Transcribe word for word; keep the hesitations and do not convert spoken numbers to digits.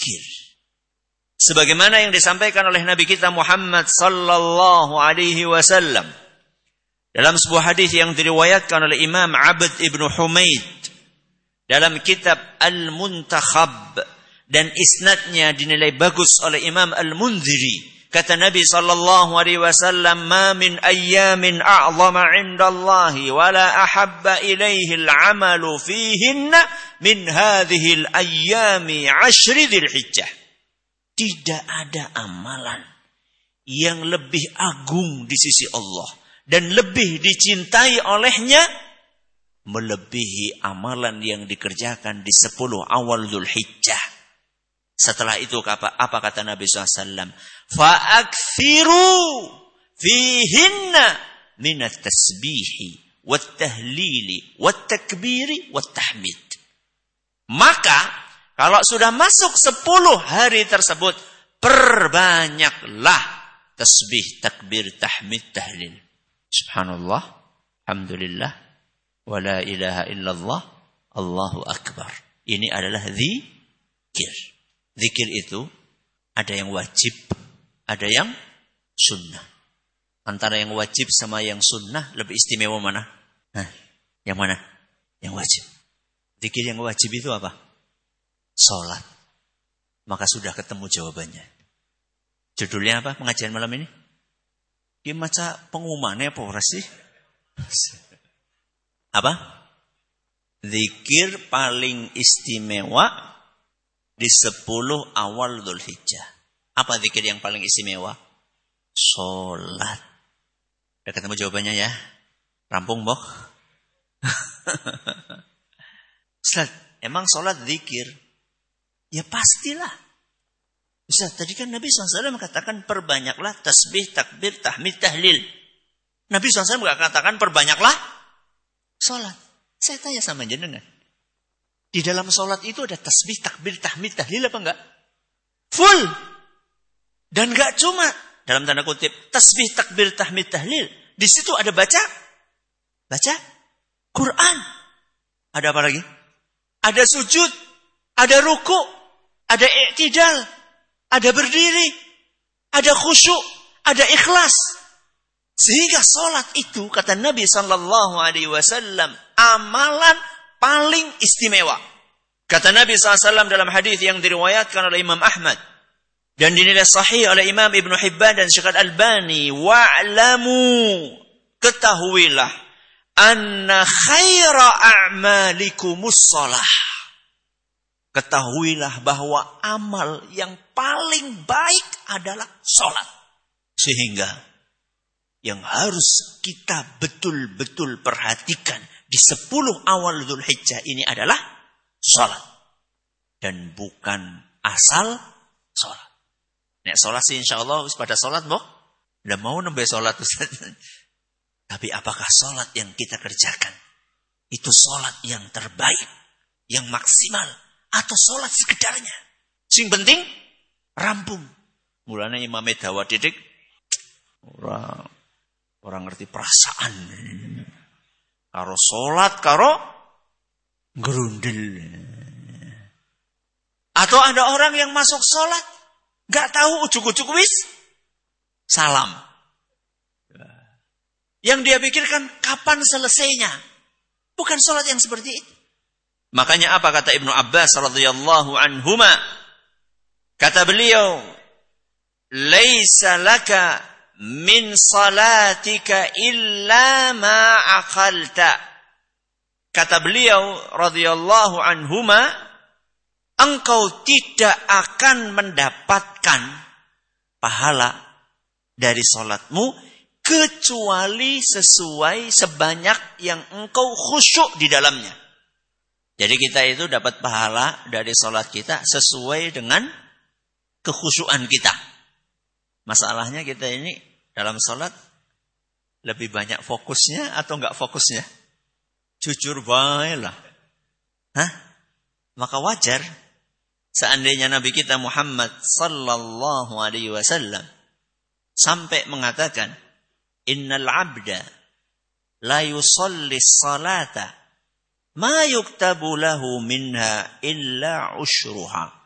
zikir. Sebagaimana yang disampaikan oleh Nabi kita Muhammad sallallahu alaihi wasallam dalam sebuah hadis yang diriwayatkan oleh Imam Abd ibn Humaid dalam kitab Al-Muntakhab dan isnadnya dinilai bagus oleh Imam Al-Munziri. Kata Nabi sallallahu alaihi wasallam, "Ma min ayyamin a'zama 'inda Allah wa la ahabba ilaihi al-'amalu fihinna min hadhihi al-ayyami 'ashri dzil hijjah." Tidak ada amalan yang lebih agung di sisi Allah dan lebih dicintai olehnya melebihi amalan yang dikerjakan di sepuluh awal Dzulhijjah. Setelah itu apa, apa kata Nabi shallallahu alaihi wasallam? Fa'akthiru fihinna minat tasbihi wat tahlili wat takbiri wat tahmid. Maka kalau sudah masuk sepuluh hari tersebut, perbanyaklah tasbih, takbir, tahmid, tahlil. Subhanallah, alhamdulillah, wa la ilaha illallah, Allahu akbar. Ini adalah zikir. Zikir itu ada yang wajib, ada yang sunnah. Antara yang wajib sama yang sunnah lebih istimewa mana? Hah, yang mana? Yang wajib. Zikir yang wajib itu apa? Salat. Maka sudah ketemu jawabannya. Judulnya apa pengajian malam ini? Dia maca pengumumannya apa ora sih? Apa? Zikir paling istimewa di sepuluh awal Dzulhijjah. Apa zikir yang paling istimewa? Salat. Udah ketemu jawabannya ya? Rampung, Bok? Ustaz, emang salat zikir? Ya pastilah. Ustaz, tadi kan Nabi shallallahu alaihi wasallam katakan perbanyaklah tasbih, takbir, tahmid, tahlil. Nabi shallallahu alaihi wasallam enggak katakan perbanyaklah salat. Saya tanya sama jenengan. Di dalam sholat itu ada tasbih, takbir, tahmid, tahlil apa enggak? Full. Dan enggak cuma dalam tanda kutip tasbih, takbir, tahmid, tahlil. Di situ ada baca baca Quran. Ada apa lagi? Ada sujud, ada ruku, ada i'tidal, ada berdiri, ada khusyuk, ada ikhlas. Sehingga sholat itu kata Nabi sallallahu alaihi wasallam amalan paling istimewa. Kata Nabi shallallahu alaihi wasallam dalam hadis yang diriwayatkan oleh Imam Ahmad dan dinilai sahih oleh Imam Ibn Hibban dan Syekh Al-Albani, wa'lamu, ketahuilah, anna khaira a'malikumus shalah. Ketahuilah bahwa amal yang paling baik adalah salat. Sehingga yang harus kita betul-betul perhatikan di sepuluh awal Dzulhijjah ini adalah salat. Dan bukan asal salat. Nek salat sih insyaallah pada salat, Mbok. Udah mau nambah salat Ustaz. Tapi apakah salat yang kita kerjakan itu salat yang terbaik, yang maksimal, atau salat sekedarnya? Sing penting rampung. Mulane Imam Dawa didik orang orang ngerti perasaan. Karo salat, karo gerundel. Atau ada orang yang masuk salat, gak tahu ujuk-ujuk wis salam. Yang dia pikirkan kapan selesainya. Bukan salat yang seperti itu. Makanya apa kata Ibnu Abbas radhiyallahu anhuma? Kata beliau, "Laisa laka min salatika illa ma aqalta." Kata beliau radhiyallahu anhuma, engkau tidak akan mendapatkan pahala dari salatmu kecuali sesuai sebanyak yang engkau khusyuk di dalamnya. Jadi kita itu dapat pahala dari salat kita sesuai dengan kekhusyuan kita. Masalahnya kita ini dalam salat lebih banyak fokusnya atau enggak fokusnya? Jujur baiklah. Hah? Maka wajar seandainya Nabi kita Muhammad sallallahu alaihi wasallam sampai mengatakan, "Innal 'abda la yusalli salata ma yuktabu lahu minha illa ushruha."